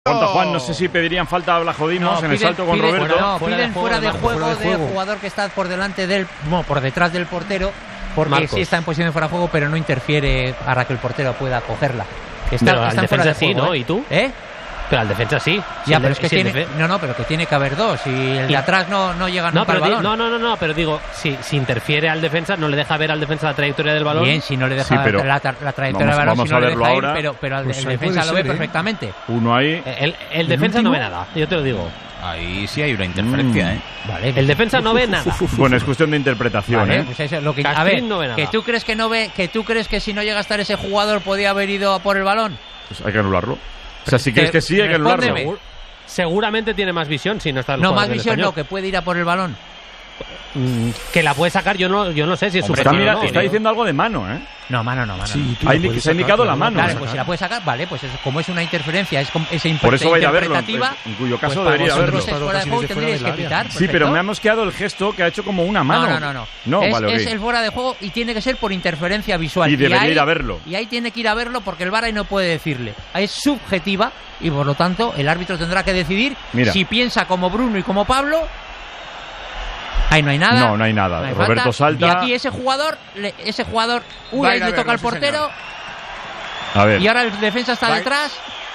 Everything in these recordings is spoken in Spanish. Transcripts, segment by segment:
Juan, no sé si pedirían falta a Blajodimos en el salto con Roberto. Piden fuera de juego del jugador que está por delante del, por detrás del portero, porque Marcos sí está en posición de fuera de juego, pero no interfiere para que el portero pueda cogerla. Está en fuera de juego, ¿no? ¿Y tú? Pero al defensa sí. Ya, pero es que tiene... No, pero que tiene que haber dos. Y el de atrás no llega nunca al balón. No, pero digo, si interfiere al defensa, no le deja ver al defensa la trayectoria del balón. Bien, si no le deja ver la trayectoria del balón, si no le deja ir, pero el defensa lo ve perfectamente. Uno ahí. El defensa no ve nada, yo te lo digo. Ahí sí hay una interferencia, Vale, el defensa no ve nada. Bueno, es cuestión de interpretación, vale, pues eso es lo que, a ver, no ve nada. Que tú crees que no ve, que tú crees que si no llega a estar ese jugador podía haber ido a por el balón. Pues hay que anularlo. O sea, si crees que sí, hay que anularlo. Seguramente tiene más visión si no está el No, más visión no, que puede ir a por el balón. Que la puede sacar, yo no sé si es está, está diciendo algo de mano, No, mano. Sí, se ha indicado la mano. Claro, pues si la puede sacar, vale, pues como es una interferencia, es por eso va a ir a verlo, en cuyo caso pues debería verlo. Fuera de juego tendríais que pitar. Sí, pero me ha mosqueado el gesto que ha hecho como una mano. No. Es el fuera de juego y tiene que ser por interferencia visual. Y debería ir a verlo. Y ahí tiene que ir a verlo porque el VAR ahí no puede decirle. Es subjetiva y por lo tanto el árbitro tendrá que decidir si piensa como Bruno y como Pablo. Ahí no hay nada. No hay nada. Roberto salta. Y aquí ese jugador, ahí le toca al portero. A ver. Y ahora el defensa está detrás.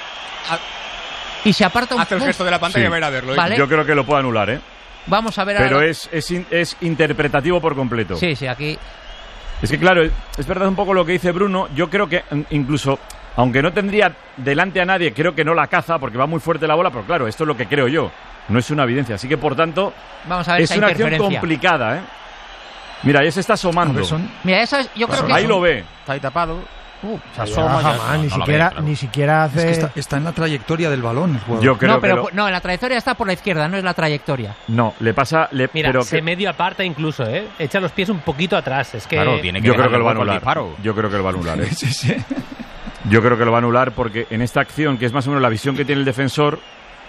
Y se aparta un poco. Hace el gesto de la pantalla y va a ir a verlo. Vale. Yo creo que lo puede anular, Vamos a ver Pero ahora. es interpretativo por completo. Sí, aquí. Es que claro, es verdad un poco lo que dice Bruno. Yo creo que incluso, aunque no tendría delante a nadie, creo que no la caza porque va muy fuerte la bola. Pero claro, esto es lo que creo yo. No es una evidencia, así que por tanto vamos a ver, es una acción complicada, Mira, ya se está asomando. Mira, eso yo creo que ahí lo ve. Está ahí tapado. Se asoma jamás, ni siquiera hace. Es que está en la trayectoria del balón. Yo creo no, en la trayectoria está por la izquierda, no es la trayectoria. No, le pasa. Mira, pero se medio aparta incluso, Echa los pies un poquito atrás. Es que claro, tiene que yo creo que lo va a anular. Yo creo que lo va a anular. Sí. Yo creo que lo va a anular porque en esta acción, que es más o menos la visión que tiene el defensor.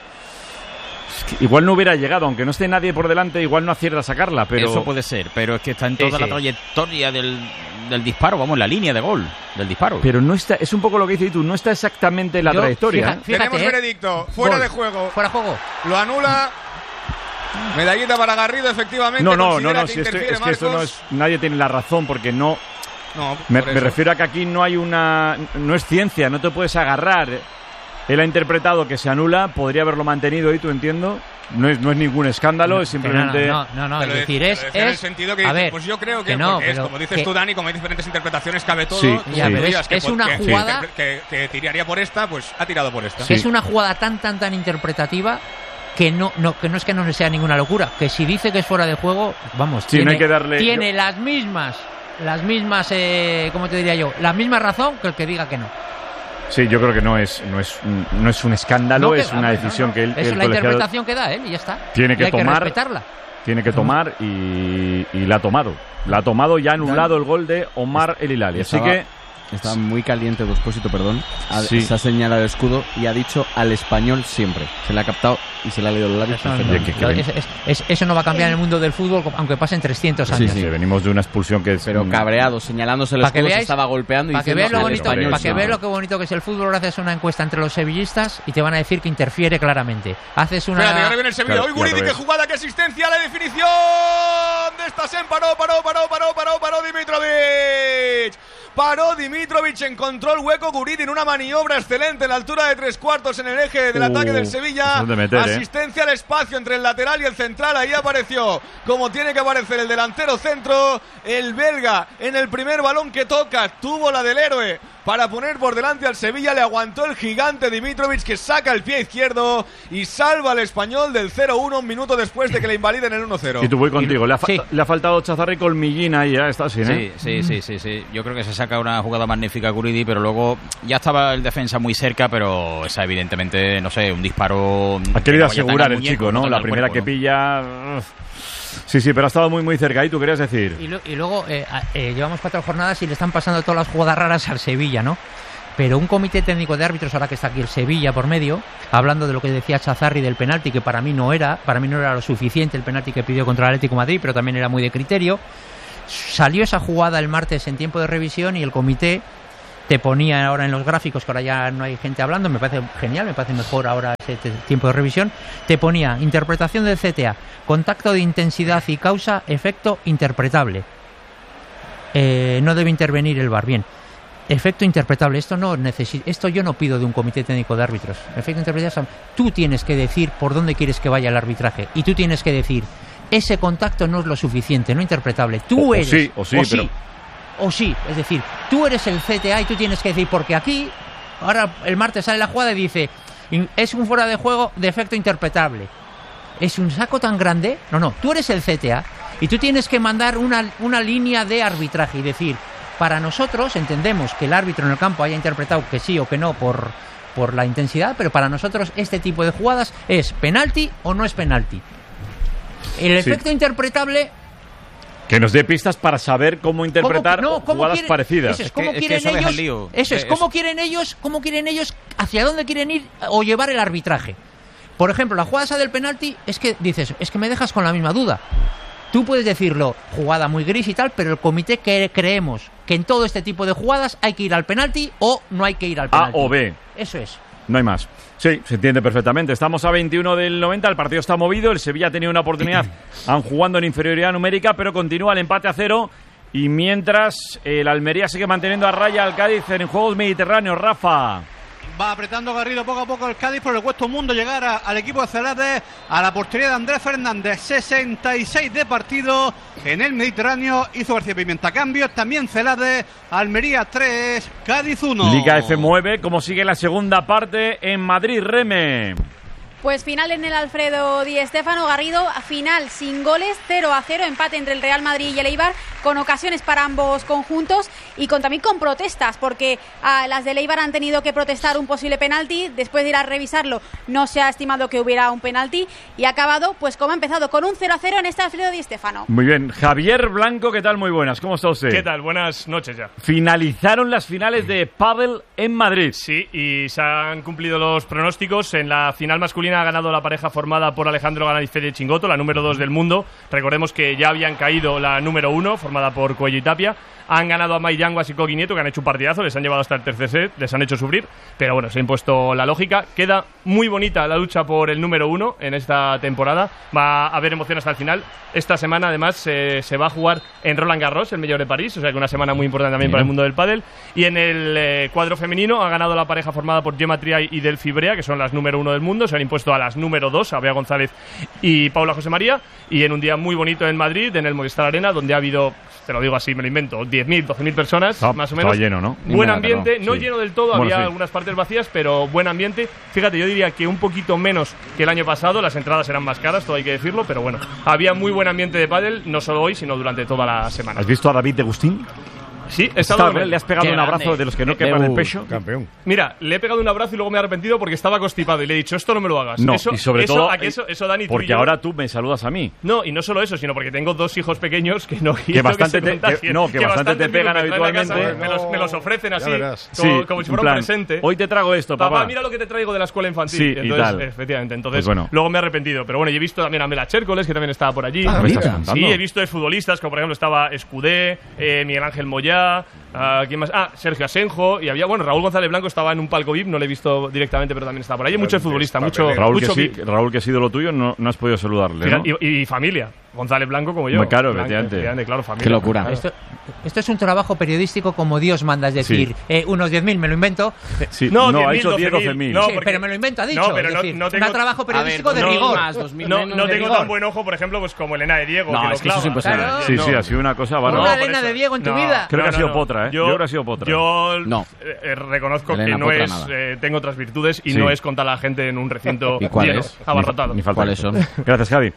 Igual no hubiera llegado, aunque no esté nadie por delante, igual no acierta a sacarla, pero... Eso puede ser, pero es que está en toda la trayectoria del disparo, vamos, la línea de gol del disparo. Pero no está, es un poco lo que dices tú, no está exactamente en la trayectoria. Fíjate, tenemos veredicto, fuera de juego. Fuera de juego. Lo anula. Medallita para Garrido, efectivamente. No, si es que esto no es... Nadie tiene la razón, porque no... Me refiero a que aquí no hay una... No es ciencia, no te puedes agarrar... Él ha interpretado que se anula, podría haberlo mantenido y tú entiendo. No es ningún escándalo, es simplemente... No, es decir, es en el sentido que dices, pues yo creo que no, es, como dices tú, Dani, como hay diferentes interpretaciones, cabe todo. Sí, pero es una jugada... Que tiraría por esta, pues ha tirado por esta. Sí. Es una jugada tan interpretativa que no es que no sea ninguna locura. Que si dice que es fuera de juego, vamos, no hay que darle... tiene las mismas, ¿cómo te diría yo? La misma razón que el que diga que no. Sí, yo creo que no es un escándalo, es una decisión que él... Es la interpretación que da él y ya está. Tiene que tomar, respetarla. Tiene que tomar y la ha tomado. La ha tomado y ha anulado el gol de Omar El Hilali. Así que... Está muy caliente Expósito, perdón. Se ha señalado el escudo y ha dicho al español siempre. Se le ha captado y se le ha leído los labios. Eso no va a cambiar en el mundo del fútbol, aunque pasen 300 años. Sí, venimos de una expulsión que es... Pero cabreado, señalándose el escudo, se estaba golpeando. Para que veas lo que bonito que es el fútbol, haces una encuesta entre los sevillistas y te van a decir que interfiere claramente. Haces una... Espérate, ahora viene el Sevilla. Hoy Guridi, qué jugada, qué asistencia, la definición de esta Sen. Paró Dimitrovic. Paró Dimitrovic, encontró el hueco. Guridi en una maniobra excelente en la altura de 3/4 en el eje del ataque del Sevilla. Asistencia al espacio entre el lateral y el central. Ahí apareció como tiene que aparecer el delantero centro. El belga en el primer balón que toca tuvo la del héroe para poner por delante al Sevilla. Le aguantó el gigante Dimitrovic, que saca el pie izquierdo y salva al español del 0-1 un minuto después de que le invaliden el 1-0. Y tú voy contigo. Le ha faltado Chazarri y Colmillín ahí, ya está así, Sí. Yo creo que se saca una jugada magnífica Guridi, pero luego ya estaba el defensa muy cerca, pero esa evidentemente, no sé, un disparo... Ha querido asegurar el chico, ¿no? La primera que pilla... Sí, pero ha estado muy cerca. ¿Y tú querías decir? Y luego llevamos 4 jornadas y le están pasando todas las jugadas raras al Sevilla, ¿no? Pero un comité técnico de árbitros, ahora que está aquí el Sevilla por medio, hablando de lo que decía Chazarri del penalti, que para mí no era lo suficiente el penalti que pidió contra el Atlético de Madrid, pero también era muy de criterio. Salió esa jugada el martes en tiempo de revisión y el comité te ponía ahora en los gráficos, que ahora ya no hay gente hablando, me parece genial, me parece mejor ahora ese tiempo de revisión, te ponía interpretación del CTA, contacto de intensidad y causa, efecto interpretable. No debe intervenir el VAR. Bien, efecto interpretable, esto yo no pido de un comité técnico de árbitros. Efecto interpretable, tú tienes que decir por dónde quieres que vaya el arbitraje, y tú tienes que decir, ese contacto no es lo suficiente, no interpretable. Tú eres... O sí, es decir, tú eres el CTA y tú tienes que decir, porque aquí, ahora el martes sale la jugada y dice, es un fuera de juego de efecto interpretable. ¿Es un saco tan grande? No, tú eres el CTA y tú tienes que mandar una línea de arbitraje y decir, para nosotros entendemos que el árbitro en el campo haya interpretado que sí o que no por la intensidad, pero para nosotros este tipo de jugadas es penalti o no es penalti. El efecto interpretable... Que nos dé pistas para saber cómo interpretar jugadas parecidas. ¿Cómo quieren ellos, hacia dónde quieren ir o llevar el arbitraje? Por ejemplo, la jugada esa del penalti, es que dices, es que me dejas con la misma duda. Tú puedes decirlo, jugada muy gris y tal, pero el comité creemos que en todo este tipo de jugadas hay que ir al penalti o no hay que ir al penalti. A o B. Eso es. No hay más. Sí, se entiende perfectamente. Estamos a 21 del 90, el partido está movido, el Sevilla ha tenido una oportunidad aún jugando en inferioridad numérica, pero continúa el empate a 0 y mientras el Almería sigue manteniendo a raya al Cádiz en Juegos Mediterráneos. Rafa. Va apretando Garrido poco a poco el Cádiz, pero le cuesta un mundo llegar al equipo de Celades, a la portería de Andrés Fernández. 66 de partido en el Mediterráneo. Hizo García Pimienta cambios, también Celades. Almería 3, Cádiz 1. Liga F mueve. ¿Cómo sigue la segunda parte en Madrid, Reme? Pues final en el Alfredo Di Stéfano. Garrido, final sin goles, 0-0, empate entre el Real Madrid y el Eibar, con ocasiones para ambos conjuntos y también con protestas, porque las del Eibar han tenido que protestar un posible penalti. Después de ir a revisarlo, no se ha estimado que hubiera un penalti y ha acabado, pues como ha empezado, con un 0-0 en este Alfredo Di Stéfano. Muy bien. Javier Blanco, ¿qué tal? Muy buenas. ¿Cómo está usted? ¿Qué tal? Buenas noches ya. Finalizaron las finales de pádel en Madrid. Sí, y se han cumplido los pronósticos. En la final masculina ha ganado la pareja formada por Alejandro Galán y Fede Chingoto, la número 2 del mundo. Recordemos que ya habían caído la número 1, formada por Cuello y Tapia. Han ganado a Mai Yanguas y Coqui Nieto, que han hecho un partidazo, les han llevado hasta el tercer set, les han hecho sufrir, pero bueno, se ha impuesto la lógica. Queda muy bonita la lucha por el número 1 en esta temporada. Va a haber emoción hasta el final. Esta semana, además, se va a jugar en Roland Garros, el Mayor de París, o sea que una semana muy importante también para el mundo del pádel. Y en el cuadro femenino ha ganado la pareja formada por Gemma Triay y Delphi Brea, que son las número 1 del mundo. Se han impuesto a las número 2, a Bea González y Paula José María. Y en un día muy bonito en Madrid, en el Movistar Arena, donde ha habido, te lo digo así, me lo invento, 10.000, 12.000 personas, más o menos. Estaba lleno, ¿no? Buen ambiente, no lleno del todo, había algunas partes vacías, pero buen ambiente. Fíjate, yo diría que un poquito menos que el año pasado, las entradas eran más caras, todo hay que decirlo, pero bueno, había muy buen ambiente de pádel, no solo hoy, sino durante toda la semana. ¿Has visto a David de Agustín? Sí, he estado con él. ¿Le has pegado un abrazo de los que no quepan el pecho? Campeón. Mira, le he pegado un abrazo y luego me he arrepentido porque estaba constipado y le he dicho, esto no me lo hagas. No, y sobre todo, eso, Dani, porque ahora tú me saludas a mí. No, y no solo eso, sino porque tengo 2 hijos pequeños que bastante te pegan habitualmente. Me los ofrecen así, como si fuera un presente. Hoy te traigo esto, papá. Mira lo que te traigo de la escuela infantil. Sí, entonces, y tal. Efectivamente, entonces luego me he arrepentido. Pero bueno, y he visto también a Mela Chércoles, que también estaba por allí. Sí, he visto de futbolistas, como por ejemplo estaba Escudé, Miguel Ángel Moyá, ¿quién más? Sergio Asenjo, y había, Raúl González Blanco estaba en un palco VIP, no le he visto directamente, pero también estaba por ahí. Hay muchos futbolistas, Raúl, que ha sido lo tuyo, no has podido saludarle, ¿no? Y familia. González Blanco como yo. Muy claro, efectivamente. Claro, familia. Qué locura. Esto es un trabajo periodístico como Dios manda, es decir, unos 10.000, me lo invento. Sí, no, ha dicho 10 o 12.000. No, pero me lo invento, ha dicho. No, pero no tengo un trabajo periodístico de rigor. No tengo tan buen ojo, por ejemplo, pues como Elena de Diego. No, es que eso es imposible. Sí, ha sido una cosa bárbara. Una Elena de Diego en tu vida. Creo que ha sido potra, ¿eh? Yo creo que ha sido potra. Yo reconozco que no es. Tengo otras virtudes y no es contar a la gente en un recinto lleno, abarrotado. ¿Cuáles son? Gracias, Javi.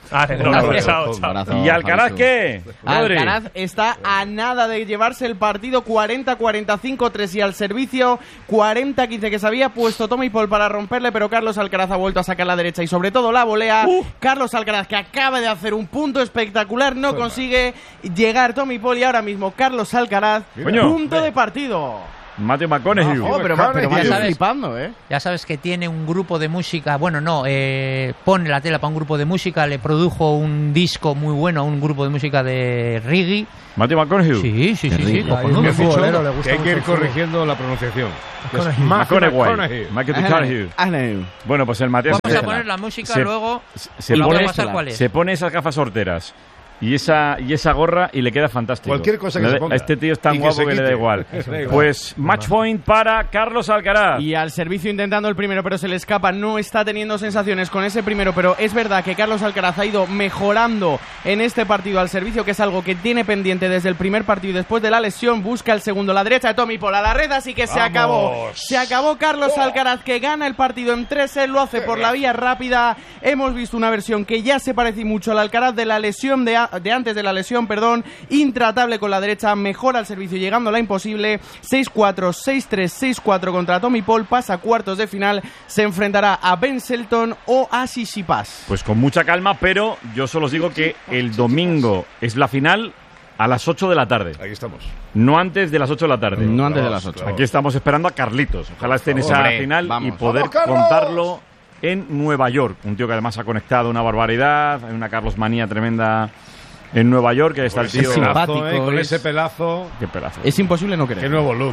Chao. ¿Y Alcaraz qué? Alcaraz está a nada de llevarse el partido. 40-45-3 y al servicio 40-15, que se había puesto Tommy Paul para romperle, pero Carlos Alcaraz ha vuelto a sacar la derecha y sobre todo la volea. Carlos Alcaraz, que acaba de hacer un punto espectacular, no consigue llegar Tommy Paul y ahora mismo Carlos Alcaraz, punto de partido. Matthew McConaughey. Pero ya sabes, flipando, ya sabes que tiene un grupo de música, pone la tela para un grupo de música, le produjo un disco muy bueno a un grupo de música de reggae. ¿Matthew McConaughey? Sí. Que hay que ir corrigiendo la pronunciación. McConaughey. Bueno, pues el Matías... Vamos a poner la música luego y vamos a pasar cuál es. Se pone esas gafas horteras y esa gorra y le queda fantástico. Cualquier cosa que se ponga. Este tío es tan guapo que le da igual. Pues match point para Carlos Alcaraz. Y al servicio intentando el primero, pero se le escapa. No está teniendo sensaciones con ese primero, pero es verdad que Carlos Alcaraz ha ido mejorando en este partido al servicio, que es algo que tiene pendiente desde el primer partido y después de la lesión. Busca el segundo, la derecha de Tommy Paul a la red, así que se acabó. Se acabó Carlos Alcaraz, que gana el partido en 3-6, lo hace por la vía rápida. Hemos visto una versión que ya se parece mucho al Alcaraz de la lesión de antes de la lesión, intratable con la derecha, mejora el servicio llegando a la imposible. 6-4, 6-3, 6-4 contra Tommy Paul, pasa a cuartos de final, se enfrentará a Ben Shelton o a Tsitsipas. Pues con mucha calma, pero yo solo os digo que el domingo es la final a las 8 de la tarde. Aquí estamos. No antes de las 8 de la tarde. No antes de las 8. Aquí estamos esperando a Carlitos. Ojalá esté en esa final y poder contarlo en Nueva York. Un tío que además ha conectado una barbaridad, hay una Carlos manía tremenda en Nueva York, que está el tío simpático, con ese pelazo. Qué pelazo. Es imposible no querer. Qué nuevo look.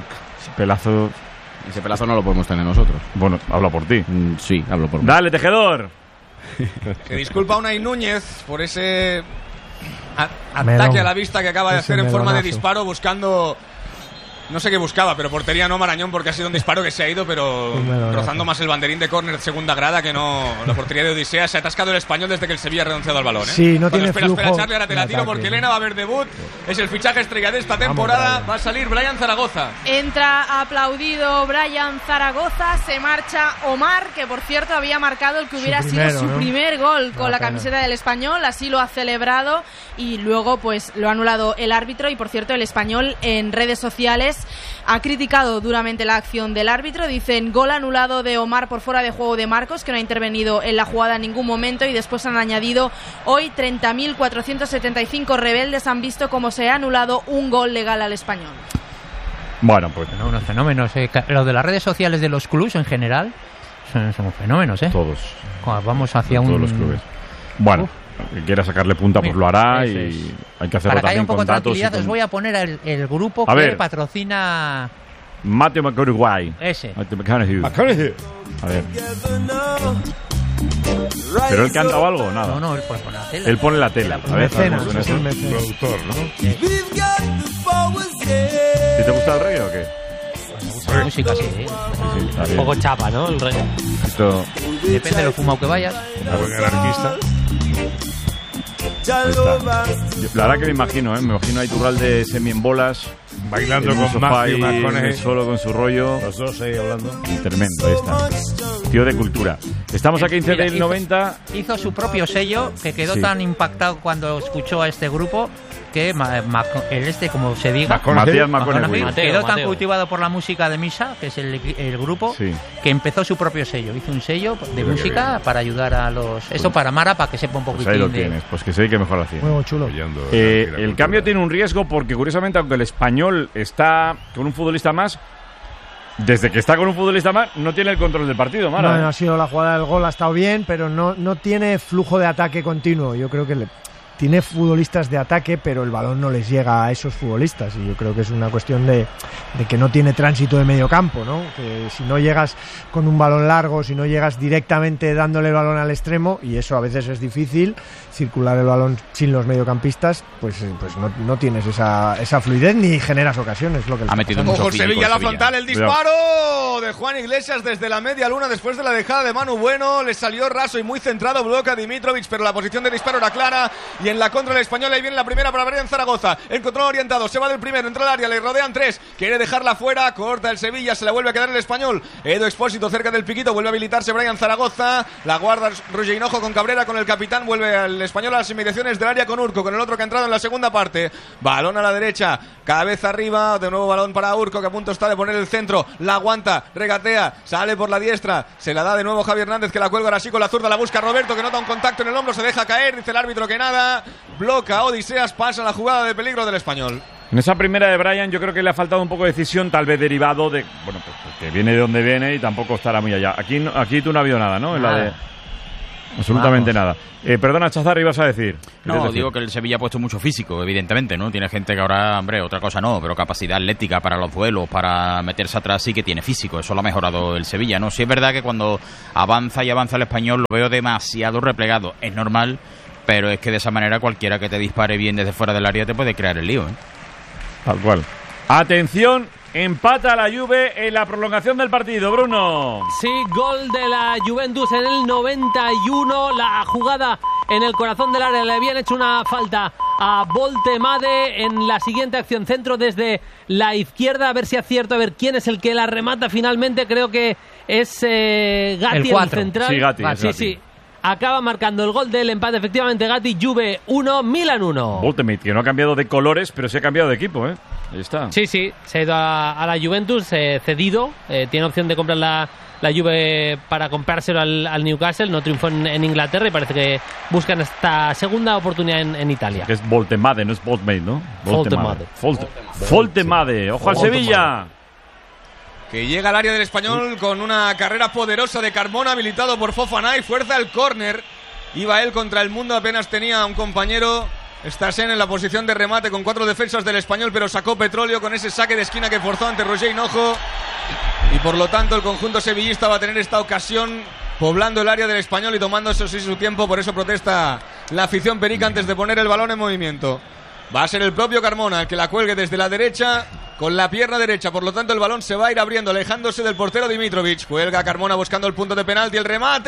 Ese pelazo no lo podemos tener nosotros. Bueno, hablo por ti. Sí, hablo por mí. Dale, Tejedor. Que disculpa a Unai Núñez por ese ataque a la vista que acaba de hacer en forma de disparo, buscando... No sé qué buscaba, pero portería no, Marañón, porque ha sido un disparo que se ha ido, pero rozando más el banderín de córner de segunda grada que no la portería de Odisea. Se ha atascado el Español desde que el Sevilla ha renunciado al balón. Sí, no tiene flujo. Espera, Charlie, ahora te la tiro porque Elena va a haber debut. Es el fichaje estrella de esta temporada. Va a salir Brian Zaragoza. Entra aplaudido Brian Zaragoza, se marcha Omar, que por cierto había marcado el que hubiera sido su primer gol con la camiseta del Español, así lo ha celebrado y luego pues lo ha anulado el árbitro. Y por cierto, el Español en redes sociales ha criticado duramente la acción del árbitro. Dicen gol anulado de Omar por fuera de juego de Marcos, que no ha intervenido en la jugada en ningún momento, y después han añadido hoy 30.475 rebeldes han visto cómo se ha anulado un gol legal al Español. Bueno, pues unos fenómenos. Lo de las redes sociales de los clubs en general son fenómenos, Todos. Vamos hacia todos los clubes. Bueno. Que quiera sacarle punta, pues lo hará y hay que hacerlo también con datos. Para que haya un poco de tranquilidad, os voy a poner el grupo que patrocina... Matthew McConaughey. Ese. Matthew McConaughey. A ver. ¿Pero él canta o algo? Nada. No, él pone la tela. Él pone la tela. A ver, es el productor, ¿no? ¿Sí te gusta el reggae o qué? Me gusta la música, sí. Un poco chapa, ¿no? El reggae. Esto... Depende de lo fumado que vayas. A buen anarquista. La verdad que me imagino ahí Turralde semi en bolas, bailando con Matthew McConaughey, solo con su rollo, los dos ahí hablando. Tremendo, ahí está. Tío de cultura. Estamos a 15 del 90. Hizo su propio sello, que quedó tan impactado cuando escuchó a este grupo que como se diga, Matías McConaughey quedó tan cultivado por la música de Misa, que es el grupo, que empezó su propio sello. Hizo un sello de música para ayudar a los... Esto para Mara, para que sepa un poquitín. Pues ahí lo tienes, pues que se dedique mejor así. Muy chulo. El cambio tiene un riesgo porque, curiosamente, aunque el Español está con un futbolista más, desde que está con un futbolista más, no tiene el control del partido, Mara. No ha sido la jugada del gol, ha estado bien, pero no tiene flujo de ataque continuo. Yo creo que tiene futbolistas de ataque, pero el balón no les llega a esos futbolistas, y yo creo que es una cuestión de que no tiene tránsito de medio campo, ¿no? Que si no llegas con un balón largo, si no llegas directamente dándole el balón al extremo, y eso a veces es difícil, circular el balón sin los mediocampistas, pues no tienes esa fluidez ni generas ocasiones, lo que ha metido mucho. Ojo, Sevilla, la frontal, el disparo de Juan Iglesias desde la media luna después de la dejada de Manu Bueno, le salió raso y muy centrado, bloquea Dimitrovic, pero la posición de disparo era clara. Y en la contra del Español, ahí viene la primera para Brian Zaragoza. Encontró orientado, se va del primero, entra al área, le rodean tres, quiere dejarla fuera, corta el Sevilla, se la vuelve a quedar el Español. Edo Expósito cerca del piquito, vuelve a habilitarse Brian Zaragoza. La guarda Roger Hinojo con Cabrera, con el capitán, vuelve al Español a las inmediaciones del área con Urco, con el otro que ha entrado en la segunda parte. Balón a la derecha, cabeza arriba, de nuevo balón para Urco, que a punto está de poner el centro, la aguanta, regatea, sale por la diestra, se la da de nuevo Javi Hernández, que la cuelga ahora sí con la zurda, la busca Roberto, que nota un contacto en el hombro, se deja caer, dice el árbitro que nada. Bloca Odiseas, pasa la jugada de peligro del Español. En esa primera de Bryan yo creo que le ha faltado un poco de decisión, tal vez derivado de, bueno, pues que viene de donde viene y tampoco estará muy allá. Aquí tú no ha habido nada, ¿no? En la de... Absolutamente nada. Perdona, Chazarri, ibas a decir. No, digo que el Sevilla ha puesto mucho físico, evidentemente, ¿no? Tiene gente que ahora, hombre, otra cosa no, pero capacidad atlética para los duelos, para meterse atrás, sí que tiene físico. Eso lo ha mejorado el Sevilla, ¿no? Sí es verdad que cuando avanza el Español lo veo demasiado replegado. Es normal, pero es que de esa manera cualquiera que te dispare bien desde fuera del área te puede crear el lío, ¿eh? Tal cual. Atención, empata la Juve en la prolongación del partido, Bruno. Sí, gol de la Juventus en el 91. La jugada en el corazón del área. Le habían hecho una falta a Voltemade en la siguiente acción. Centro desde la izquierda. A ver si acierto, a ver quién es el que la remata finalmente. Creo que es Gatti, el central. Sí, Gatti. Sí. Acaba marcando el gol del empate, efectivamente. Gatti, Juve 1, Milan 1. Voltemade, que no ha cambiado de colores, pero sí ha cambiado de equipo, ¿eh? Ahí está. Sí, se ha ido a la Juventus, cedido. Tiene opción de comprar la Juve para comprárselo al Newcastle. No triunfó en Inglaterra y parece que buscan esta segunda oportunidad en Italia. Que es Voltemade, no es Voltemade, ¿no? Voltemade. Ojo al Sevilla. Que llega al área del Español con una carrera poderosa de Carmona, habilitado por Fofana y fuerza el córner. Iba él contra el mundo, apenas tenía un compañero. Stassen en la posición de remate con 4 defensas del Español, pero sacó petróleo con ese saque de esquina que forzó ante Roger Hinojo. Y por lo tanto el conjunto sevillista va a tener esta ocasión poblando el área del Español y tomando eso sí su tiempo. Por eso protesta la afición perica antes de poner el balón en movimiento. Va a ser el propio Carmona el que la cuelgue desde la derecha con la pierna derecha, por lo tanto el balón se va a ir abriendo, alejándose del portero Dimitrovic. Cuelga Carmona buscando el punto de penalti, el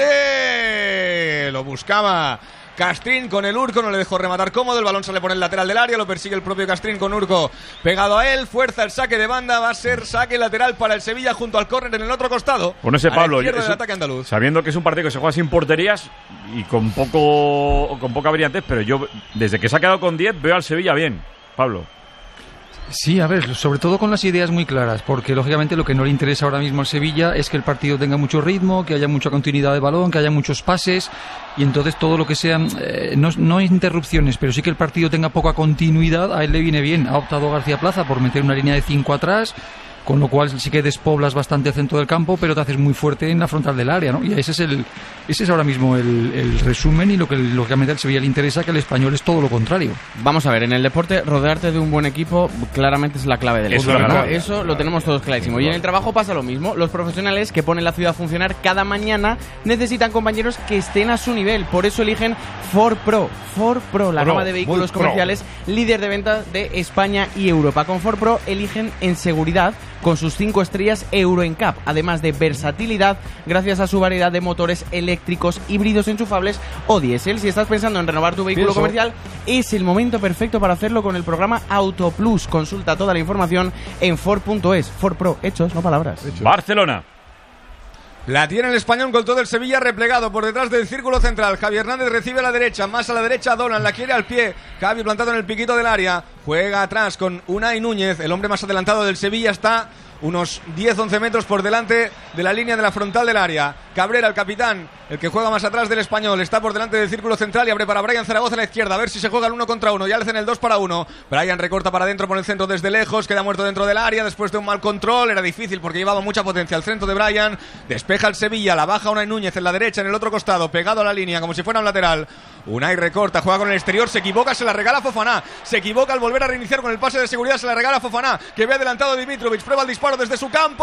remate lo buscaba Castrín con el Urco, no le dejó rematar cómodo, el balón sale por el lateral del área, lo persigue el propio Castrín con Urco pegado a él, fuerza el saque de banda, va a ser saque lateral para el Sevilla junto al córner en el otro costado. Con ese Pablo, del ataque andaluz. Sabiendo que es un partido que se juega sin porterías y con poca brillantez, pero yo desde que se ha quedado con 10 veo al Sevilla bien, Pablo. Sí, a ver, sobre todo con las ideas muy claras, porque lógicamente lo que no le interesa ahora mismo al Sevilla es que el partido tenga mucho ritmo, que haya mucha continuidad de balón, que haya muchos pases, y entonces todo lo que sean, no interrupciones, pero sí que el partido tenga poca continuidad, a él le viene bien. Ha optado García Plaza por meter una línea de 5 atrás, con lo cual sí que despoblas bastante el centro del campo, pero te haces muy fuerte en la frontal del área, ¿no? Y ese es ahora mismo el resumen, y lo que lógicamente al Sevilla le interesa, que al Español es todo lo contrario. Vamos a ver, en el deporte rodearte de un buen equipo claramente es la clave del éxito, ¿no? Eso lo tenemos todos clarísimo. Y en el trabajo pasa lo mismo. Los profesionales que ponen la ciudad a funcionar cada mañana necesitan compañeros que estén a su nivel. Por eso eligen Ford Pro, la gama de vehículos comerciales líder de ventas de España y Europa. Con Ford Pro eligen en seguridad, con sus 5 estrellas Euro NCAP, además de versatilidad gracias a su variedad de motores eléctricos, híbridos enchufables o diésel. Si estás pensando en renovar tu vehículo comercial, es el momento perfecto para hacerlo con el programa Auto Plus. Consulta toda la información en Ford.es. Ford Pro, hechos, no palabras. Barcelona. La tiene el Español con todo el Sevilla replegado por detrás del círculo central. Javi Hernández recibe a la derecha, más a la derecha Dolan, la quiere al pie. Javi plantado en el piquito del área. Juega atrás con Unai Núñez, el hombre más adelantado del Sevilla, está unos 10-11 metros por delante de la línea de la frontal del área. Cabrera, el capitán, el que juega más atrás del Español, está por delante del círculo central y abre para Bryan Zaragoza a la izquierda, a ver si se juega el 1 contra 1, ya le hacen el 2 para 1. Bryan recorta para adentro por el centro desde lejos, queda muerto dentro del área después de un mal control, era difícil porque llevaba mucha potencia el centro de Bryan, despeja el Sevilla, la baja Unai Núñez en la derecha, en el otro costado, pegado a la línea como si fuera un lateral. Unai recorta, juega con el exterior, se equivoca, se la regala a Fofana, se equivoca al volver a reiniciar con el pase de seguridad, se la regala a Fofana, que ve adelantado Dimitrovic, prueba el disparo desde su campo.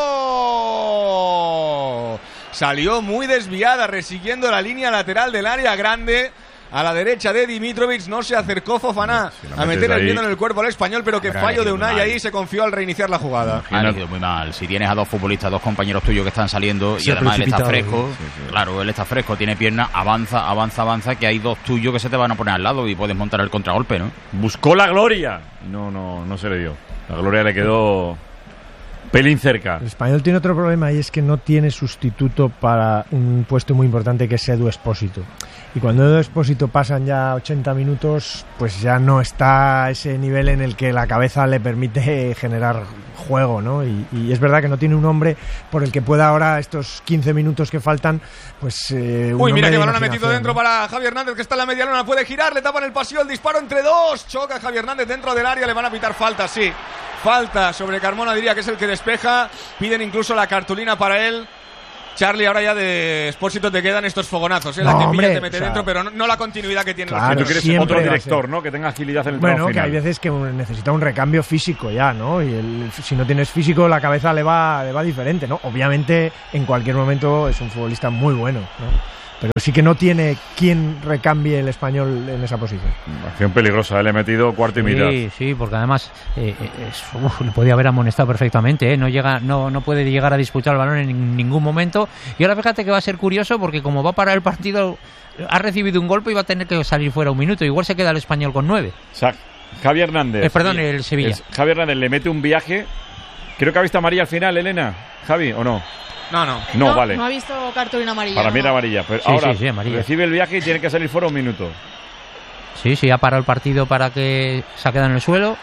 Salió muy desviada, resiguiendo la línea lateral del área grande. A la derecha de Dimitrovic, no se acercó Fofana a meter el dedo en el cuerpo al Español, pero que fallo de Unai ahí, se confió al reiniciar la jugada. Ha elegido muy mal. Si tienes a dos futbolistas, dos compañeros tuyos que están saliendo y además él está fresco, claro, él está fresco, tiene pierna, avanza, que hay dos tuyos que se te van a poner al lado y puedes montar el contragolpe, ¿no? Buscó la gloria, no se le dio. La gloria le quedó pelín cerca. El Español tiene otro problema y es que no tiene sustituto para un puesto muy importante que es Edu Expósito. Y cuando Edu Expósito pasan ya 80 minutos, pues ya no está a ese nivel en el que la cabeza le permite generar juego, ¿no? Y es verdad que no tiene un hombre por el que pueda ahora, estos 15 minutos que faltan, pues... Uy, mira qué balón ha metido dentro para Javi Hernández, que está en la media luna, puede girar, le tapan el pasillo, el disparo entre dos, choca Javi Hernández dentro del área, le van a pitar falta, sí. Falta sobre Carmona, diría que es el que despeja, piden incluso la cartulina para él. Charlie, ahora ya de Expósito te quedan estos fogonazos, la que pilla te mete dentro, pero no la continuidad que tiene. Claro, tú quieres otro director, ¿no? Que tenga agilidad en el tramo final. Que hay veces que necesita un recambio físico ya, ¿no? Y si no tienes físico, la cabeza le va diferente, ¿no? Obviamente, en cualquier momento es un futbolista muy bueno, ¿no? Pero sí que no tiene quien recambie el Español en esa posición. Acción peligrosa, le he metido cuarto y mitad. Sí, porque además le podía haber amonestado perfectamente, no puede llegar a disputar el balón en ningún momento. Y ahora fíjate que va a ser curioso porque como va a parar el partido, ha recibido un golpe y va a tener que salir fuera un minuto. Igual se queda el Español con 9. Javi Hernández. El Sevilla. Javi Hernández le mete un viaje. Creo que ha visto amarilla al final, Elena. Javi, ¿o no? No, vale. No ha visto cartulina amarilla. Para mí era amarilla. Pero ahora amarilla. Recibe el viaje y tiene que salir fuera un minuto. Sí, ha parado el partido para que se ha quedado en el suelo.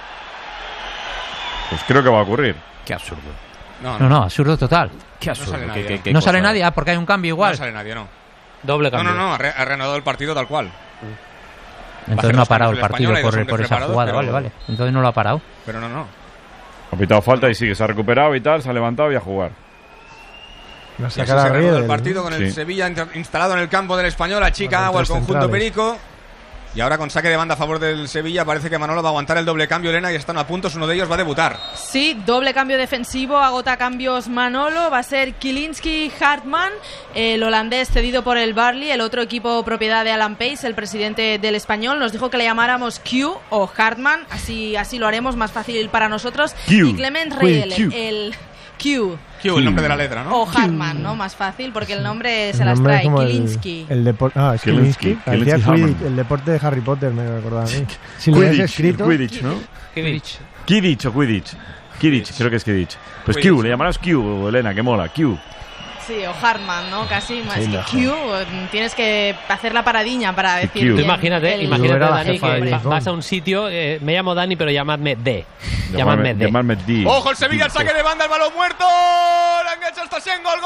Pues creo que va a ocurrir. Qué absurdo. No, absurdo total. Qué absurdo. No sale nadie, porque hay un cambio igual. No sale nadie, no. Doble cambio. No, ha reanudado el partido tal cual. Entonces no ha parado el partido por esa jugada, vale. Entonces no lo ha parado. Pero no. Ha pitado falta y sigue, se ha recuperado y tal, se ha levantado y a jugar. Se ha reanudado el partido con el Sevilla instalado en el campo del Español, achica agua al conjunto perico. Y ahora con saque de banda a favor del Sevilla parece que Manolo va a aguantar el doble cambio, Elena, y están a puntos, uno de ellos va a debutar. Sí, doble cambio defensivo, agota cambios Manolo, va a ser Kielinski Hartman, el holandés cedido por el Burnley, el otro equipo propiedad de Alan Pace, el presidente del Español, nos dijo que le llamáramos Q o Hartman, así lo haremos, más fácil para nosotros. Y Clement Riedel, el Q, el nombre de la letra, ¿no? O Hartman, ¿no? Más fácil, porque el nombre se las trae. Kielinski. El deporte. Es Kielinski. El deporte de Harry Potter, me recordaba a mí. Si lo habéis escrito. Quidditch, ¿no? Quidditch o Quidditch. Quidditch, creo que es Quidditch. Pues Q, le llamarás Q, Elena, que mola, Q. Sí, o Hartman, ¿no? Casi más que Q. Tienes que hacer la paradiña para decir. Imagínate, Dani, que vas a un sitio, me llamo Dani, pero llamadme D. Llamadme D. Ojo, el Sevilla, el saque de banda, el balón muerto. La engancha hasta Sen, gol.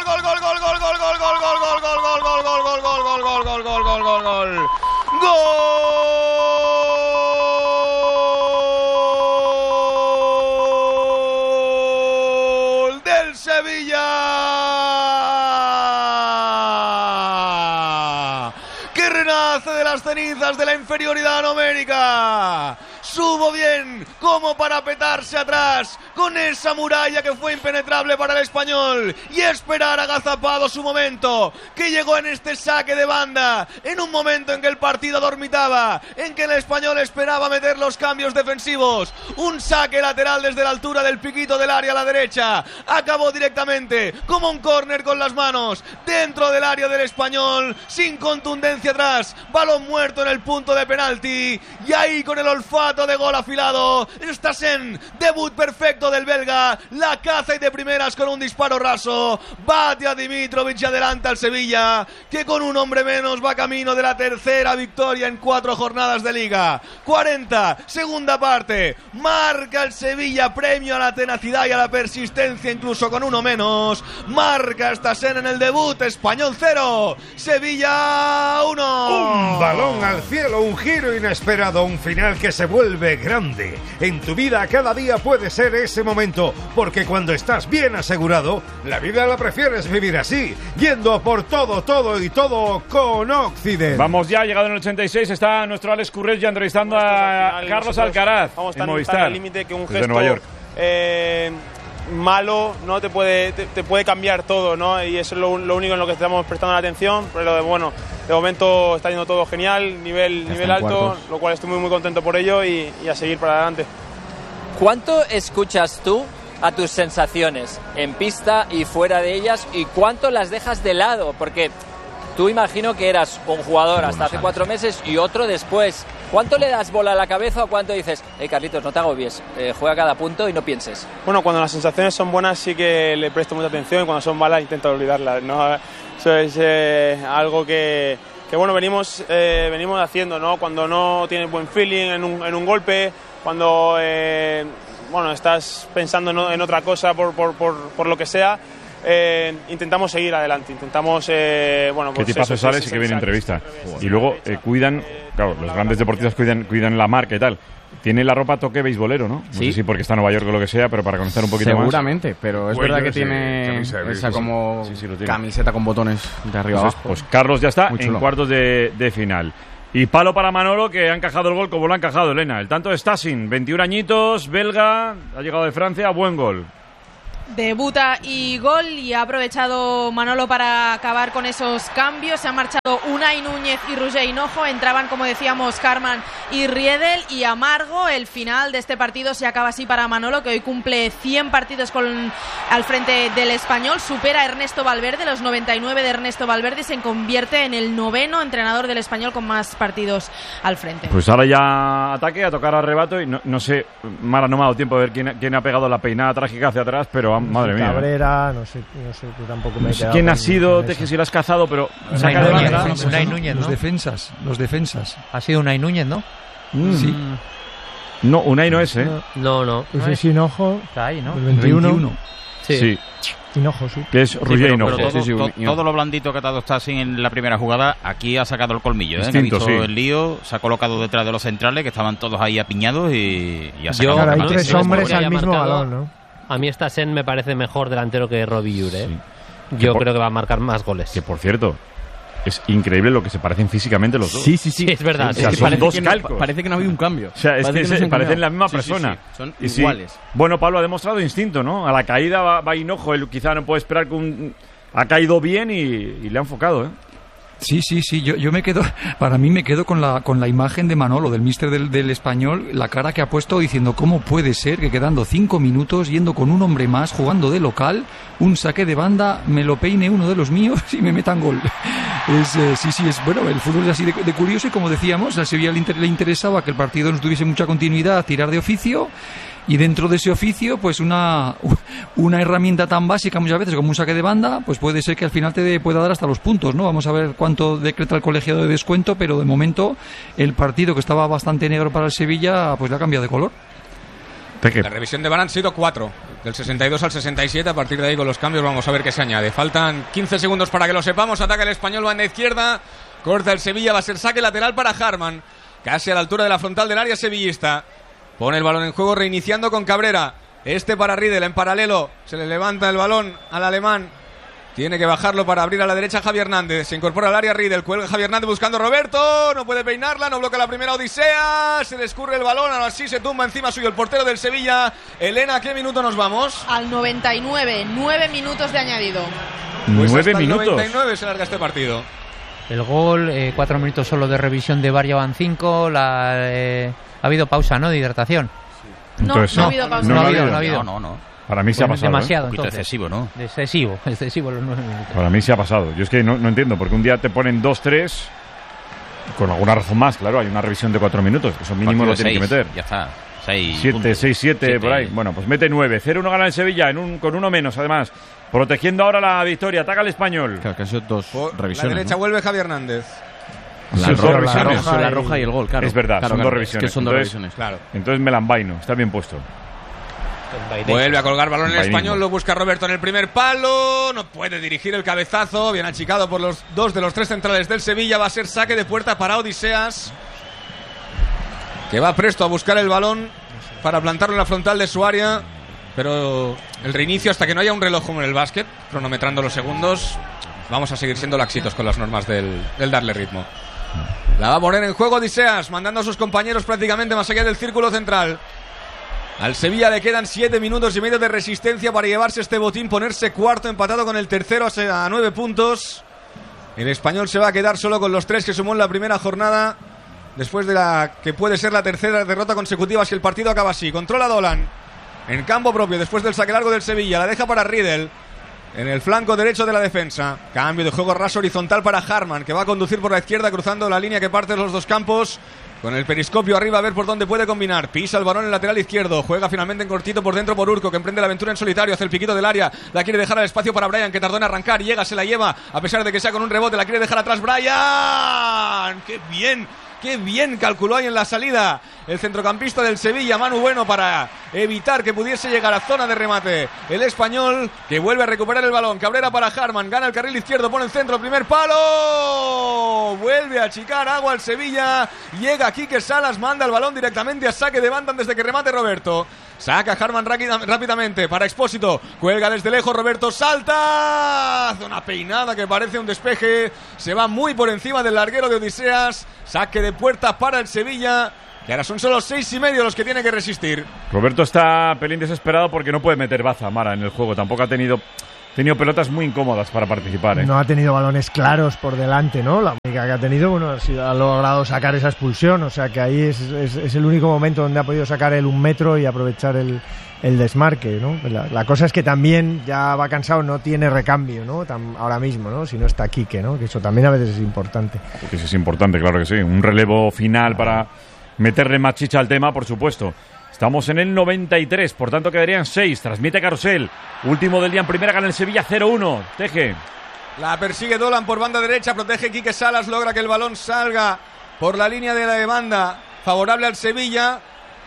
¡Gol del Sevilla! ¡Que renace de las cenizas de la inferioridad numérica! Subo bien, como para petarse atrás, con esa muralla que fue impenetrable para el Español, y esperar agazapado su momento, que llegó en este saque de banda, en un momento en que el partido dormitaba, en que el Español esperaba meter los cambios defensivos, un saque lateral desde la altura del piquito del área a la derecha, acabó directamente, como un córner con las manos, dentro del área del Español, sin contundencia atrás, balón muerto en el punto de penalti, y ahí con el olfato de gol afilado, Stassen, debut perfecto del belga, la caza y de primeras con un disparo raso, bate a Dimitrovic y adelanta al Sevilla, que con un hombre menos va camino de la tercera victoria en 4 jornadas de liga. 40, segunda parte, marca el Sevilla, premio a la tenacidad y a la persistencia incluso con uno menos, marca Stassen en el debut, Español 0, Sevilla 1. Un balón al cielo, un giro inesperado, un final que se vuelve grande. En tu vida cada día puede ser ese momento, porque cuando estás bien asegurado, la vida la prefieres vivir así, yendo a por todo con Occident. Vamos ya, llegado en el 86, está nuestro Alex Currell ya entrevistando a Carlos Alcaraz en Movistar, al límite que un desde gesto Nueva York. Malo, ¿no? Te puede cambiar todo, ¿no? Y eso es lo único en lo que estamos prestando la atención, pero bueno, de momento está yendo todo genial, nivel alto, lo cual estoy muy contento por ello y a seguir para adelante. ¿Cuánto escuchas tú a tus sensaciones en pista y fuera de ellas y cuánto las dejas de lado? Porque tú imagino que eras un jugador hasta hace 4 meses y otro después ¿Cuánto le das bola a la cabeza o cuánto dices, Carlitos, no te agobies, juega cada punto y no pienses? Bueno, cuando las sensaciones son buenas sí que le presto mucha atención y cuando son malas intento olvidarlas, ¿no? Eso es algo que bueno, venimos haciendo, ¿no? Cuando no tienes buen feeling en un golpe, cuando bueno, estás pensando en otra cosa por lo que sea, intentamos seguir adelante, intentamos bueno, pues qué tipazo sales y qué bien entrevista. Y luego cuidan, claro, los grandes deportistas cuidan la marca y tal. Tiene la ropa toque beisbolero, ¿no? No sé si porque está en Nueva York o lo que sea, pero para conectar un poquito seguramente, pero es verdad que tiene esa como camiseta con botones de arriba abajo. Pues Carlos ya está en cuartos de final. Y palo para Manolo, que ha encajado el gol como lo ha encajado Elena. El tanto de Stasin, 21 añitos, belga, ha llegado de Francia, buen gol. Debuta y gol, y ha aprovechado Manolo para acabar con esos cambios. Se han marchado Unai Núñez y Roger Hinojo. Entraban, como decíamos, Harman y Riedel. Y amargo el final de este partido se acaba así para Manolo, que hoy cumple 100 partidos al frente del Español. Supera a Ernesto Valverde, los 99 de Ernesto Valverde, y se convierte en el 9º entrenador del Español con más partidos al frente. Pues ahora ya ataque, a tocar al rebato. Y no sé, Mara, no me ha dado tiempo de ver quién ha pegado la peinada trágica hacia atrás, pero madre mía. Cabrera, no sé, que tampoco me he quedado. ¿Quién ha sido? Teje, si lo has cazado, pero saca de banda. Unai Núñez, ¿no? Los defensas. Ha sido Unai Núñez, ¿no? Sí. No, Unai no es, ¿eh? No. Ese es Hinojo. Está ahí, ¿no? El 21. Sí. Hinojo, sí. Que es Roger Hinojo. Todo lo blandito que ha dado Stasin en la primera jugada, aquí ha sacado el colmillo, ¿eh? Distinto, ha visto el lío, se ha colocado detrás de los centrales, que estaban todos ahí apiñados, y ha sacado. Claro, hay 3 hombres al mismo balón, ¿no? A mí Stasen me parece mejor delantero que Robbie Jure. Sí. Yo creo que va a marcar más goles. Que por cierto, es increíble lo que se parecen físicamente los dos. Sí, es verdad. O sea, son dos calcos. Parece que no ha habido un cambio. O sea, es que parecen la misma persona. Sí. Son iguales. Bueno, Pablo ha demostrado instinto, ¿no? A la caída va Hinojo. Él quizá no puede esperar que ha caído bien y le ha enfocado, ¿eh? Sí, yo me quedo, para mí me quedo con la imagen de Manolo, del míster del Español, la cara que ha puesto diciendo cómo puede ser que quedando 5 minutos, yendo con un hombre más, jugando de local, un saque de banda, me lo peine uno de los míos y me metan gol. Es bueno, el fútbol es así de curioso, y como decíamos, al Sevilla le interesaba que el partido no tuviese mucha continuidad, tirar de oficio. Y dentro de ese oficio, pues una herramienta tan básica muchas veces como un saque de banda, pues puede ser que al final te pueda dar hasta los puntos, ¿no? Vamos a ver cuánto decreta el colegiado de descuento, pero de momento el partido, que estaba bastante negro para el Sevilla, pues le ha cambiado de color. La revisión de VAR han sido 4, del 62 al 67, a partir de ahí con los cambios vamos a ver qué se añade. Faltan 15 segundos para que lo sepamos, ataca el Español, banda izquierda, corta el Sevilla, va a ser saque lateral para Harman, casi a la altura de la frontal del área sevillista. Pone el balón en juego, reiniciando con Cabrera. Para Riedel en paralelo. Se le levanta el balón al alemán. Tiene que bajarlo para abrir a la derecha Javi Hernández. Se incorpora al área Riedel. Cuelga Javi Hernández buscando a Roberto. No puede peinarla. No bloquea la primera odisea. Se le escurre el balón. Ahora sí se tumba encima suyo el portero del Sevilla. Elena, ¿a qué minuto nos vamos? Al 99. 9 minutos de añadido. Pues 9 minutos. Al 99 se larga este partido. El gol, 4 minutos solo de revisión de VAR, ya van 5. Ha habido pausa, ¿no? De hidratación. Sí. No ha habido pausa. No ha habido. No. Para mí se ha pasado. Demasiado, un poquito excesivo, ¿no? Excesivo los 9 minutos. Para mí se ha pasado. Yo es que no entiendo, porque un día te ponen 2-3, con alguna razón más, claro, hay una revisión de 4 minutos. Eso mínimo lo tienen que meter. Ya está. 6-7, por ahí. Bueno, pues mete 9. 0-1 gana el Sevilla, con uno menos, además. Protegiendo ahora la victoria. Ataca el Español. Claro, que han sido 2 revisiones. La derecha, ¿no? Vuelve Javi Hernández. La roja y el gol, claro. Es verdad, son 2 revisiones. Es que son 2 revisiones. Claro. Entonces me la envaino, está bien puesto. Vuelve a colgar balón en el Español, lo busca Roberto en el primer palo, no puede dirigir el cabezazo, bien achicado por los 2 de los 3 centrales del Sevilla. Va a ser saque de puerta para Odiseas, que va presto a buscar el balón para plantarlo en la frontal de su área, pero el reinicio, hasta que no haya un reloj como en el básquet, cronometrando los segundos, vamos a seguir siendo laxitos con las normas del darle ritmo. La va a poner en juego Odiseas, mandando a sus compañeros prácticamente más allá del círculo central. Al Sevilla le quedan 7 minutos y medio de resistencia para llevarse este botín, ponerse cuarto, empatado con el tercero a 9 puntos. El Español se va a quedar solo con los 3 que sumó en la primera jornada, después de la que puede ser la tercera derrota consecutiva si el partido acaba así. Controla Dolan en campo propio después del saque largo del Sevilla, la deja para Riedel en el flanco derecho de la defensa. Cambio de juego raso horizontal para Harman, que va a conducir por la izquierda cruzando la línea que parte los dos campos. Con el periscopio arriba a ver por dónde puede combinar. Pisa el balón en el lateral izquierdo. Juega finalmente en cortito por dentro por Urco, que emprende la aventura en solitario. Hace el piquito del área. La quiere dejar al espacio para Bryan, que tardó en arrancar. Llega, se la lleva. A pesar de que sea con un rebote, la quiere dejar atrás Bryan. ¡Qué bien! ¡Qué bien calculó ahí en la salida el centrocampista del Sevilla, Manu Bueno, para evitar que pudiese llegar a zona de remate el español, que vuelve a recuperar el balón. Cabrera para Harman, gana el carril izquierdo, pone el centro, primer palo, vuelve a achicar agua el Sevilla, llega Quique Salas, manda el balón directamente a saque de banda antes de que remate Roberto. Saca Harman rápidamente para Expósito. Cuelga desde lejos Roberto. Salta. Hace una peinada que parece un despeje. Se va muy por encima del larguero de Odiseas. Saque de puerta para el Sevilla. Que ahora son solo 6,5 los que tiene que resistir. Roberto está pelín desesperado porque no puede meter baza, Mara, en el juego. Tampoco ha tenido pelotas muy incómodas para participar, ¿eh? No ha tenido balones claros por delante, ¿no? La única que ha tenido, bueno, ha logrado sacar esa expulsión, o sea que ahí es el único momento donde ha podido sacar el 1 metro y aprovechar el desmarque, ¿no? La cosa es que también ya va cansado, no tiene recambio, ¿no? Ahora mismo, ¿no? Si no está Quique, ¿no? Que eso también a veces es importante. Porque sí es importante, claro que sí. Un relevo final para meterle más chicha al tema, por supuesto. Estamos en el 93, por tanto quedarían 6. Transmite Carrusel. Último del día en primera, gana el Sevilla 0-1. Teje. La persigue Dolan por banda derecha, protege Quique Salas, logra que el balón salga por la línea de la banda favorable al Sevilla.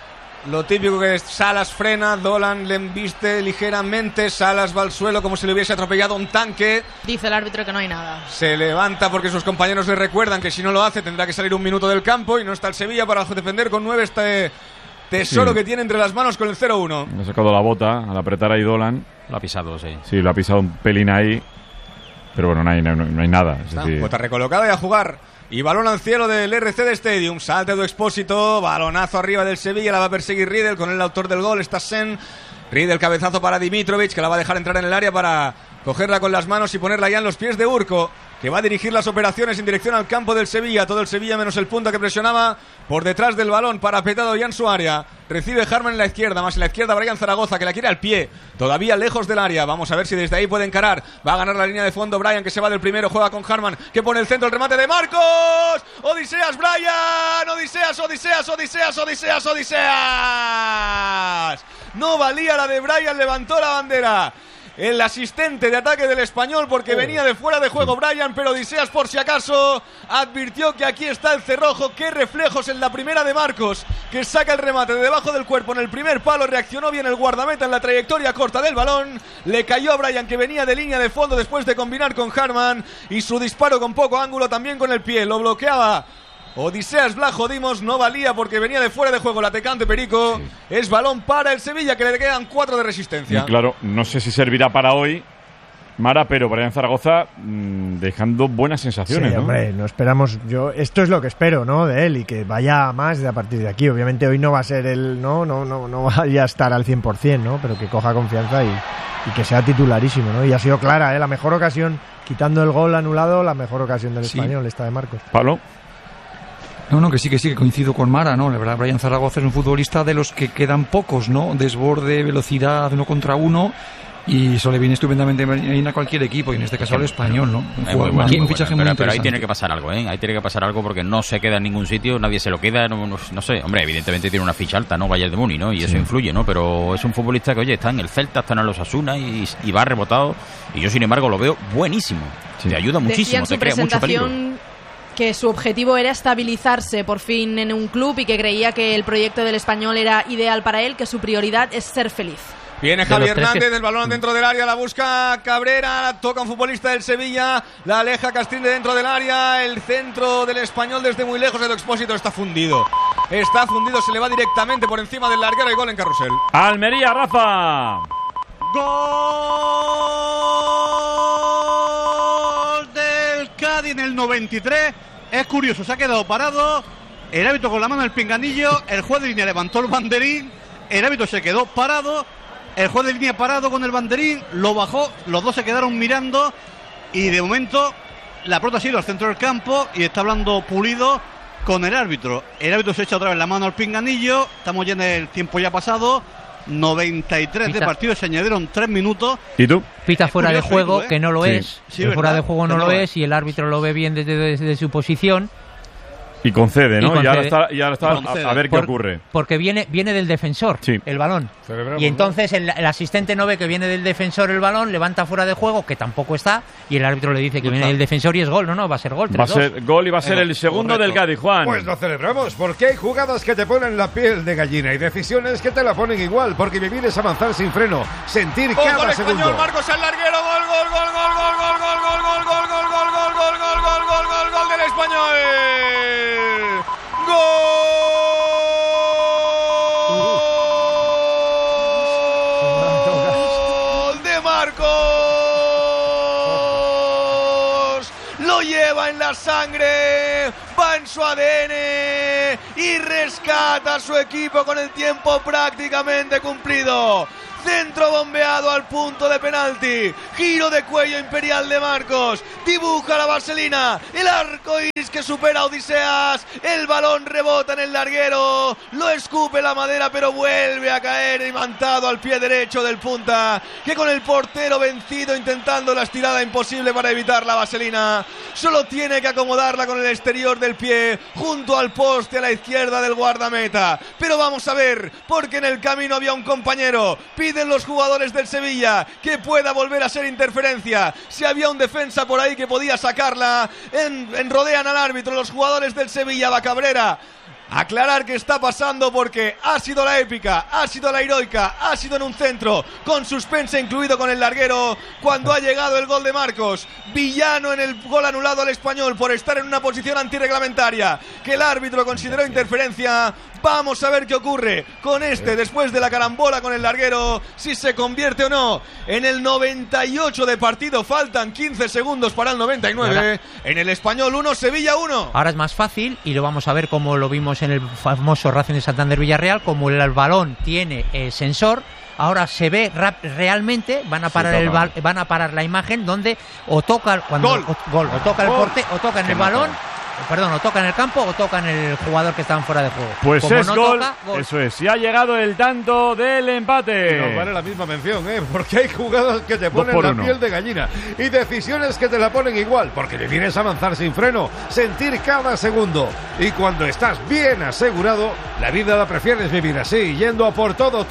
Lo típico que es Salas frena, Dolan le embiste ligeramente, Salas va al suelo como si le hubiese atropellado un tanque. Dice el árbitro que no hay nada. Se levanta porque sus compañeros le recuerdan que si no lo hace tendrá que salir 1 minuto del campo y no está el Sevilla para defender con 9 este tesoro que tiene entre las manos con el 0-1. Le ha sacado la bota al apretar ahí Dolan. Lo ha pisado, sí. Sí, lo ha pisado un pelín ahí. Pero bueno, no hay nada. Está recolocada y a jugar. Y balón al cielo del RC de Stadium. Salta de Expósito. Balonazo arriba del Sevilla. La va a perseguir Riedel con el autor del gol. Está Sen. Riedel cabezazo para Dimitrovic, que la va a dejar entrar en el área para cogerla con las manos y ponerla ya en los pies de Urco, que va a dirigir las operaciones en dirección al campo del Sevilla. Todo el Sevilla menos el punta que presionaba por detrás del balón, parapetado ya en su área. Recibe Harman en la izquierda, más en la izquierda Bryan Zaragoza, que la quiere al pie, todavía lejos del área. Vamos a ver si desde ahí puede encarar. Va a ganar la línea de fondo Bryan, que se va del primero, juega con Harman, que pone el centro, el remate de Marcos. Odiseas, Bryan. Odiseas. No valía la de Bryan, levantó la bandera el asistente de ataque del Español porque venía de fuera de juego Bryan, pero Odiseas por si acaso advirtió que aquí está el cerrojo. Qué reflejos en la primera de Marcos, que saca el remate de debajo del cuerpo en el primer palo. Reaccionó bien el guardameta en la trayectoria corta del balón, le cayó a Bryan, que venía de línea de fondo después de combinar con Harman, y su disparo con poco ángulo también con el pie, lo bloqueaba Odiseas Blajo Dimos, no valía porque venía de fuera de juego el atacante Perico. Sí. Es balón para el Sevilla, que le quedan 4 de resistencia. Y claro, no sé si servirá para hoy, Mara, pero Bryan Zaragoza dejando buenas sensaciones, sí, ¿no? Hombre, no esperamos, esto es lo que espero, ¿no? De él, y que vaya más de a partir de aquí. Obviamente hoy no va a ser no vaya a estar al 100%, ¿no? Pero que coja confianza y que sea titularísimo, ¿no? Y ha sido clara, la mejor ocasión, quitando el gol anulado, la mejor ocasión del Español, esta de Marcos. Pablo. No, que sí, que coincido con Mara, ¿no? La verdad, Bryan Zaragoza es un futbolista de los que quedan pocos, ¿no? Desborde, velocidad, 1 contra 1, y eso le viene estupendamente bien a cualquier equipo, y en este caso al Español, ¿no? Un fichaje muy interesante. Pero ahí tiene que pasar algo, ¿eh? Ahí tiene que pasar algo porque no se queda en ningún sitio, nadie se lo queda, no sé. Hombre, evidentemente tiene una ficha alta, ¿no? Bayern de Múnich, ¿no? Y eso influye, ¿no? Pero es un futbolista que, oye, está en el Celta, está en el Osasuna y va rebotado, y yo, sin embargo, lo veo buenísimo. Sí. Te ayuda muchísimo, te crea mucho peligro. Que su objetivo era estabilizarse por fin en un club y que creía que el proyecto del Español era ideal para él, que su prioridad es ser feliz. Viene Javi Hernández, el balón dentro del área, la busca Cabrera, la toca un futbolista del Sevilla, la aleja Castrín de dentro del área, el centro del Español desde muy lejos, Edu Expósito está fundido, se le va directamente por encima del larguero y gol en Carrusel. Almería, Rafa. Gol del Cádiz en el 93. Es curioso, se ha quedado parado, el árbitro con la mano en el pinganillo, el juez de línea levantó el banderín, el árbitro se quedó parado, el juez de línea parado con el banderín, lo bajó, los dos se quedaron mirando y de momento la pelota ha sido al centro del campo y está hablando Pulido con el árbitro. El árbitro se echa otra vez la mano al pinganillo, estamos ya en el tiempo ya pasado. 93 Pita. De partido, se añadieron 3 minutos. ¿Y tú? Pita fuera de juego, que no lo es. Sí, fuera de juego no lo es y el árbitro lo ve bien desde su posición. Y concede, ¿no? Y ahora está a ver qué ocurre. Porque viene del defensor el balón. Y entonces el asistente no ve que viene del defensor el balón, levanta fuera de juego, que tampoco está, y el árbitro le dice que viene del defensor y es gol. No, va a ser gol. 3-2. Va a ser gol y va a ser el segundo del Cádiz, Juan. Pues lo celebramos, porque hay jugadas que te ponen la piel de gallina y decisiones que te la ponen igual, porque vivir es avanzar sin freno, sentir cada segundo. Español, Marcos al larguero, gol del Español. ¡Gol de Marcos! Lo lleva en la sangre, va en su ADN y rescata a su equipo con el tiempo prácticamente cumplido. Centro bombeado al punto de penalti. Giro de cuello imperial de Marcos. Dibuja la vaselina. El arco iris que supera a Odiseas. El balón rebota en el larguero. Lo escupe la madera, pero vuelve a caer imantado al pie derecho del punta, que con el portero vencido intentando la estirada imposible para evitar la vaselina, solo tiene que acomodarla con el exterior del pie junto al poste a la izquierda del guardameta. Pero vamos a ver, porque en el camino había un compañero. Piden los jugadores del Sevilla que pueda volver a ser interferencia. Si había un defensa por ahí que podía sacarla, rodean al árbitro los jugadores del Sevilla. Va Cabrera aclarar qué está pasando, porque ha sido la épica, ha sido la heroica, ha sido en un centro con suspense incluido con el larguero cuando ha llegado el gol de Marcos. Villano en el gol anulado al Español por estar en una posición antirreglamentaria que el árbitro consideró interferencia. Vamos a ver qué ocurre con después de la carambola con el larguero, si se convierte o no en el 98 de partido. Faltan 15 segundos para el 99. En el Español 1, Sevilla 1. Ahora es más fácil y lo vamos a ver como lo vimos en el famoso Racing de Santander Villarreal, como el balón tiene sensor. Ahora se ve realmente, van a parar la imagen donde o toca cuando o toca el porte, o toca en el balón. Perdón, o toca en el campo o toca en el jugador que están fuera de juego. Pues como es no gol, gol. Eso es. Y ha llegado el tanto del empate. Nos vale la misma mención, porque hay jugadas que te ponen la piel de gallina y decisiones que te la ponen igual, porque vivir es avanzar sin freno, sentir cada segundo. Y cuando estás bien asegurado, la vida la prefieres vivir así, yendo a por todo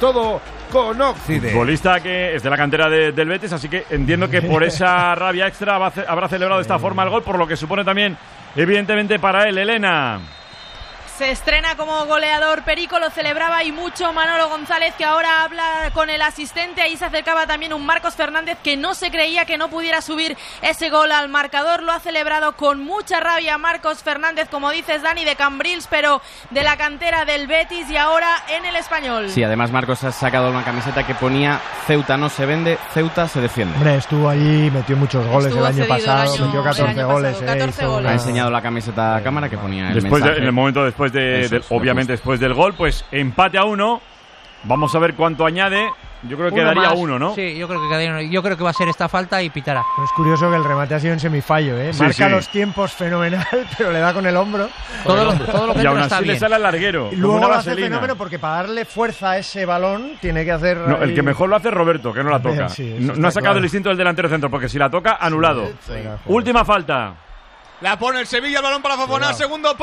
con Occident. Futbolista que es de la cantera del Betis, así que entiendo que por esa rabia extra habrá celebrado de esta forma el gol, por lo que supone también, evidentemente, para él, Elena. Se estrena como goleador Perico, lo celebraba y mucho Manolo González, que ahora habla con el asistente. Ahí se acercaba también un Marcos Fernández que no se creía que no pudiera subir ese gol al marcador. Lo ha celebrado con mucha rabia Marcos Fernández, como dices, Dani, de Cambrils, pero de la cantera del Betis, y ahora en el Español. Sí, además Marcos ha sacado una camiseta que ponía Ceuta no se vende, Ceuta se defiende. Hombre, estuvo allí, metió muchos goles el año pasado, metió 14 goles. 14 goles. Ha enseñado la camiseta a cámara que ponía el después mensaje. En el momento después obviamente después del gol, pues empate a 1. Vamos a ver cuánto añade. Yo creo que quedaría 1, ¿no? Sí, yo creo que va a ser esta falta y pitará. Es curioso que el remate ha sido en semifallo, ¿eh? Marca los tiempos fenomenal, pero le da con el hombro. Todo lo que y aún así le sale al larguero. Y luego lo hace fenómeno, porque para darle fuerza a ese balón tiene que hacer... No, el que mejor lo hace es Roberto, que no la toca. Sí, no ha sacado el instinto del delantero centro, porque si la toca, anulado. Sí. Última falta. La pone el Sevilla, el balón para Fofana, segundo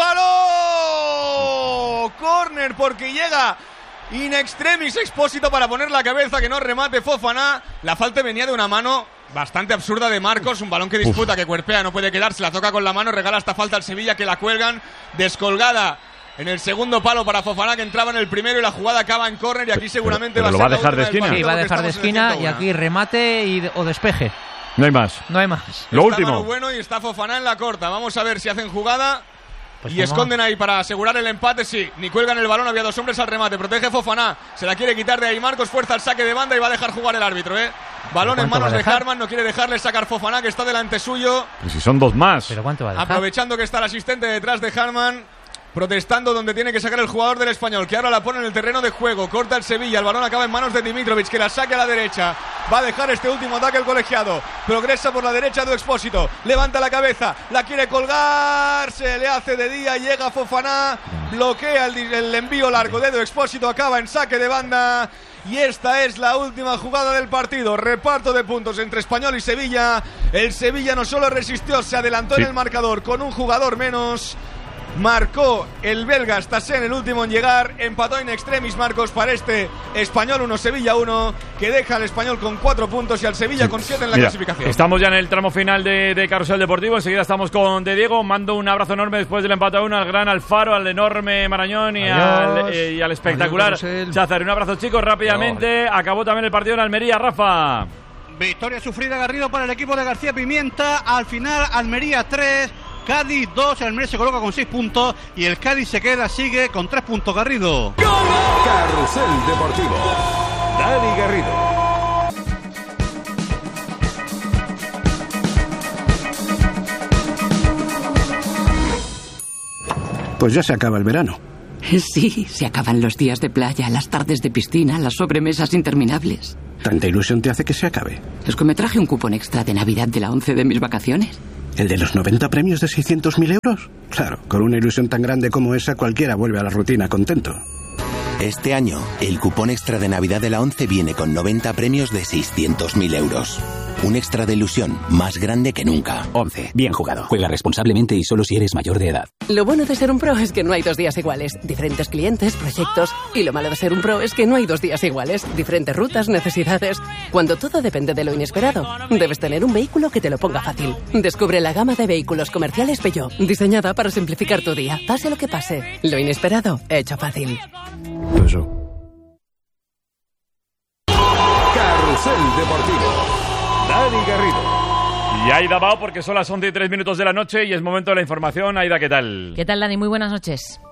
palo. Córner, porque llega in extremis Expósito para poner la cabeza, que no remate Fofana. La falta venía de una mano bastante absurda de Marcos, un balón que disputa, que cuerpea, no puede quedarse, la toca con la mano, regala esta falta al Sevilla, que la cuelgan descolgada en el segundo palo para Fofana, que entraba en el primero, y la jugada acaba en córner, y aquí seguramente va a ser la dejar de esquina. Sí, va a dejar de esquina, y aquí remate o despeje. No hay más. Lo último. Está bueno y está Fofana en la corta. Vamos a ver si hacen jugada. Pues y esconden ahí para asegurar el empate. Sí, ni cuelgan el balón. Había dos hombres al remate. Protege Fofana. Se la quiere quitar de ahí Marcos. Fuerza el saque de banda y va a dejar jugar el árbitro, Balón en manos de Harman. No quiere dejarle sacar Fofana, que está delante suyo. Pues si son dos más. ¿Pero cuánto va a dejar? Aprovechando que está el asistente detrás de Harman, protestando donde tiene que sacar el jugador del Español, que ahora la pone en el terreno de juego. Corta el Sevilla, el balón acaba en manos de Dimitrovic, que la saque a la derecha. Va a dejar este último ataque el colegiado. Progresa por la derecha de Expósito, levanta la cabeza, la quiere colgar, se le hace de día, llega Fofana, bloquea el envío largo de Expósito, acaba en saque de banda. Y esta es la última jugada del partido. Reparto de puntos entre Español y Sevilla. El Sevilla no solo resistió, se adelantó en el marcador con un jugador menos, Marcó el belga Stassen, el último en llegar. Empató in extremis, Marcos, para este Español 1, Sevilla 1, que deja al Español con 4 puntos y al Sevilla con 7 en la clasificación. Estamos ya en el tramo final de Carrusel Deportivo. Enseguida estamos con De Diego. Mando un abrazo enorme después del empate a 1 al gran Alfaro, al enorme Marañón y al espectacular Cházar. Un abrazo, chicos, rápidamente. Acabó también el partido en Almería, Rafa. Victoria sufrida, Garrido, para el equipo de García Pimienta. Al final, Almería 3, Cádiz 2. El Almería se coloca con 6 puntos y el Cádiz sigue con 3 puntos, Garrido. Carrusel Deportivo. Dani Garrido. Pues ya se acaba el verano. Sí, se acaban los días de playa, las tardes de piscina, las sobremesas interminables. ¿Tanta ilusión te hace que se acabe? Es que me traje un cupón extra de Navidad de la 11 de mis vacaciones. ¿El de los 90 premios de 600.000 euros? Claro, con una ilusión tan grande como esa, cualquiera vuelve a la rutina contento. Este año, el cupón extra de Navidad de la 11 viene con 90 premios de 600.000 euros. Un extra de ilusión más grande que nunca. 11. Bien jugado. Juega responsablemente y solo si eres mayor de edad. Lo bueno de ser un pro es que no hay 2 días iguales. Diferentes clientes, proyectos. Y lo malo de ser un pro es que no hay 2 días iguales. Diferentes rutas, necesidades. Cuando todo depende de lo inesperado, debes tener un vehículo que te lo ponga fácil. Descubre la gama de vehículos comerciales Peugeot, diseñada para simplificar tu día. Pase lo que pase. Lo inesperado, hecho fácil. Eso. Carrusel Deportivo. Dani Garrido. Y Aida va porque son las 11:03 de la noche y es momento de la información. Aida, ¿qué tal? ¿Qué tal, Dani? Muy buenas noches.